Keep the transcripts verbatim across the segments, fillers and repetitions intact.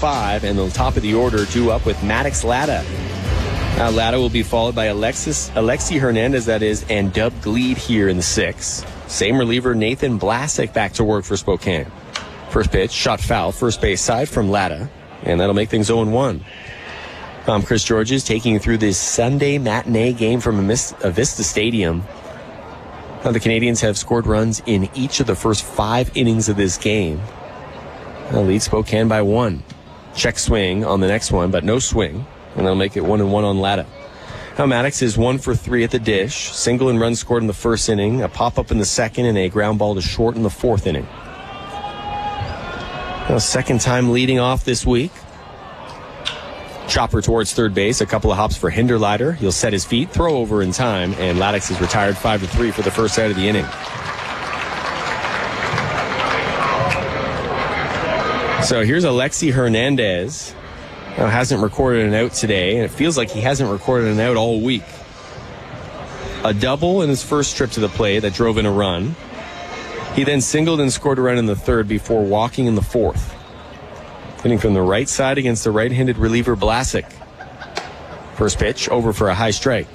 five, and the top of the order due up with Maddox Latta. Now, Latta will be followed by Alexis, Alexi Hernandez, that is, and Dub Gleed here in the sixth. Same reliever, Nathan Blasek, back to work for Spokane. First pitch, shot foul, first base side from Latta, and that'll make things oh and one. I'm Chris Georges taking you through this Sunday matinee game from Avista Stadium. Now, the Canadians have scored runs in each of the first five innings of this game. They'll lead Spokane by one. Check swing on the next one, but no swing. And they'll make it one and one on Latta. Now Maddox is one for three at the dish. Single and run scored in the first inning, a pop-up in the second, and a ground ball to short in the fourth inning. Now, second time leading off this week. Chopper towards third base, a couple of hops for Hinderleiter. He'll set his feet, throw over in time, and Maddox is retired five to three for the first out of the inning. So here's Alexi Hernandez. Now, hasn't recorded an out today, and it feels like he hasn't recorded an out all week. A double in his first trip to the plate that drove in a run. He then singled and scored a run in the third before walking in the fourth. Hitting from the right side against the right-handed reliever Blasek. First pitch, over for a high strike.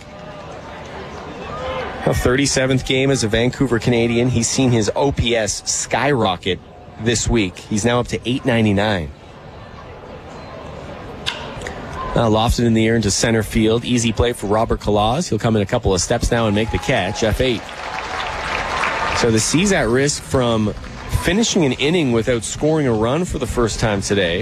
A thirty-seventh game as a Vancouver Canadian. He's seen his O P S skyrocket this week. He's now up to eight ninety-nine. Uh, lofted in the air into center field. Easy play for Robert Kalaz. He'll come in a couple of steps now and make the catch. F eight. So the C's at risk from finishing an inning without scoring a run for the first time today.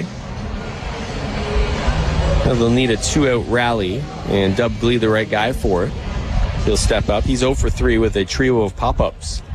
Now they'll need a two-out rally, and Dub Glee the right guy for it. He'll step up. He's oh for three with a trio of pop-ups.